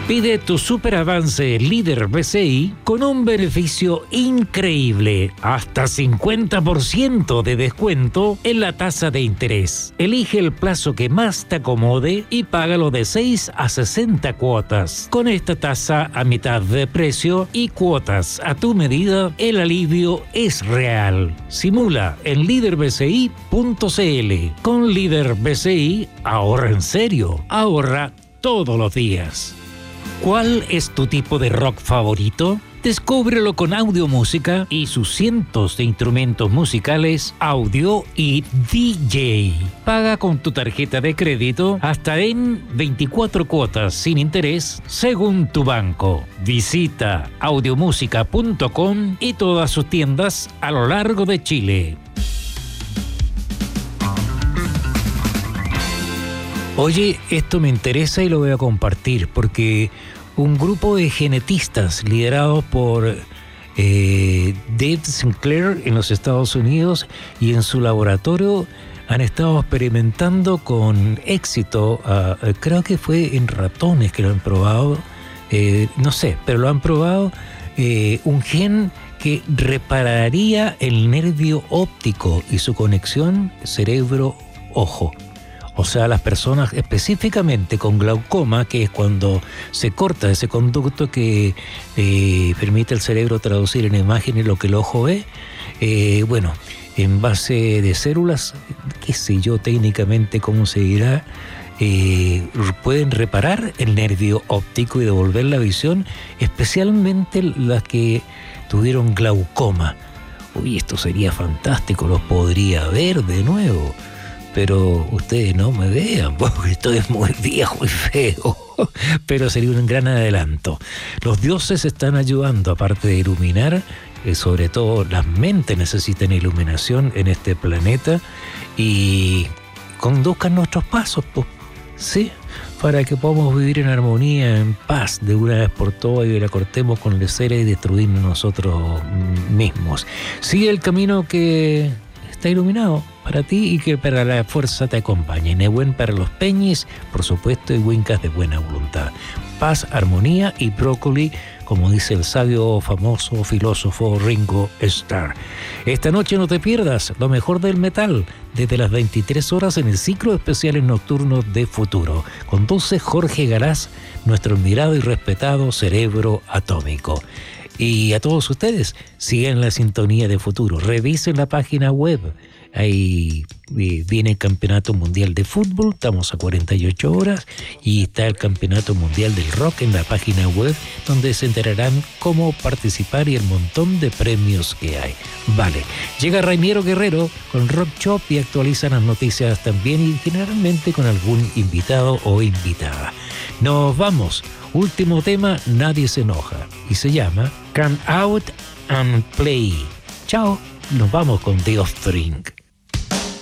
Pide tu super avance líder BCI con un beneficio increíble, hasta 50% de descuento en la tasa de interés. Elige el plazo que más te acomode y págalo de 6 a 60 cuotas. Con esta tasa a mitad de precio y cuotas a tu medida, el alivio es real. Simula en liderbci.cl. Con Líder BCI, ahorra en serio, ahorra todos los días. ¿Cuál es tu tipo de rock favorito? Descúbrelo con Audiomúsica y sus cientos de instrumentos musicales, audio y DJ. Paga con tu tarjeta de crédito hasta en 24 cuotas sin interés según tu banco. Visita audiomusica.com y todas sus tiendas a lo largo de Chile. Oye, esto me interesa y lo voy a compartir porque un grupo de genetistas liderados por Dave Sinclair en los Estados Unidos y en su laboratorio han estado experimentando con éxito, creo que fue en ratones que lo han probado, no sé, pero lo han probado, un gen que repararía el nervio óptico y su conexión cerebro-ojo. O sea, las personas específicamente con glaucoma, que es cuando se corta ese conducto que permite al cerebro traducir en imágenes lo que el ojo ve, bueno, en base de células, qué sé yo técnicamente cómo se dirá, pueden reparar el nervio óptico y devolver la visión, especialmente las que tuvieron glaucoma. Uy, esto sería fantástico, los podría ver de nuevo. Pero ustedes no me vean, porque estoy muy viejo y feo. Pero sería un gran adelanto. Los dioses están ayudando, aparte de iluminar, sobre todo las mentes necesitan iluminación en este planeta y conduzcan nuestros pasos, ¿sí? Para que podamos vivir en armonía, en paz, de una vez por todas y la cortemos con lecera y destruirnos nosotros mismos. Sigue el camino que está iluminado para ti y que para la fuerza te acompañe. Nehuen para los peñis, por supuesto, y wincas de buena voluntad. Paz, armonía y brócoli, como dice el sabio famoso filósofo Ringo Starr. Esta noche no te pierdas lo mejor del metal, desde las 23 horas en el ciclo especiales nocturnos de Futuro. Conduce Jorge Garaz, nuestro admirado y respetado cerebro atómico. Y a todos ustedes, sigan la sintonía de Futuro. Revisen la página web. Ahí viene el Campeonato Mundial de Fútbol, estamos a 48 horas, y está el Campeonato Mundial del Rock en la página web, donde se enterarán cómo participar y el montón de premios que hay. Vale, llega Rainiero Guerrero con Rock Shop y actualiza las noticias también y generalmente con algún invitado o invitada. Nos vamos. Último tema, Nadie se enoja, y se llama Come Out and Play. Chao, nos vamos con The Offspring.